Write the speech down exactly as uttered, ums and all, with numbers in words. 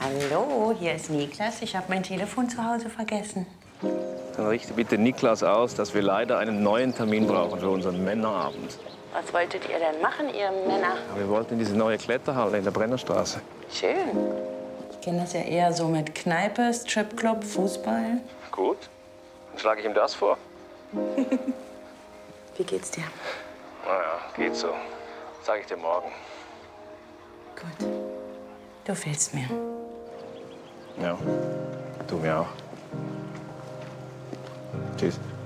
Hallo, hier ist Niklas. Ich habe mein Telefon zu Hause vergessen. Dann richte bitte Niklas aus, dass wir leider einen neuen Termin brauchen für unseren Männerabend. Was wolltet ihr denn machen, ihr Männer? Ja, wir wollten in diese neue Kletterhalle in der Brennerstraße. Schön. Ich kenne das ja eher so mit Kneipe, Stripclub, Fußball. Gut. Dann schlage ich ihm das vor. Wie geht's dir? Naja, geht so. Sag ich dir morgen. Gut. Du fehlst mir. Ja, du mir auch. Tschüss.